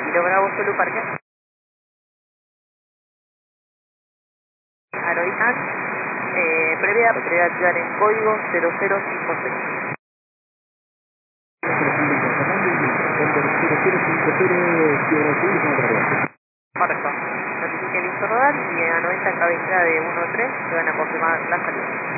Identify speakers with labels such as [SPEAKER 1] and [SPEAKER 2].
[SPEAKER 1] Kilo Bravo Zulu Parque. Aeroijan, previa activar en código 0056. Correcto. Notifique listo rodar y a 90 en cabecera de 1-3 se van a confirmar las salidas.